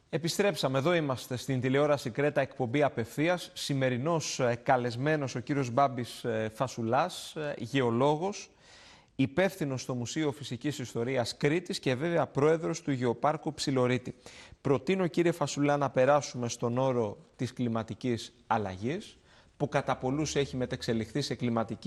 Επιστρέψαμε, εδώ είμαστε στην τηλεόραση Κρέτα, εκπομπή απευθείας. Σημερινός καλεσμένος ο κύριος Μπάμπης Φασουλάς, γεωλόγος, υπεύθυνος στο Μουσείο Φυσικής Ιστορίας Κρήτης και βέβαια πρόεδρος του Γεωπάρκου Ψιλορίτη. Προτείνω, κύριε Φασουλά, να περάσουμε στον όρο της κλιματικής αλλαγής, που κατά πολλούς έχει μετεξελιχθεί σε κλιματική